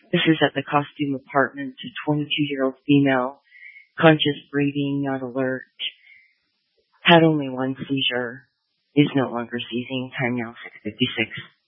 This is at the costume apartment. A 22-year-old female, conscious breathing, not alert, had only one seizure, is no longer seizing. Time now 6:56.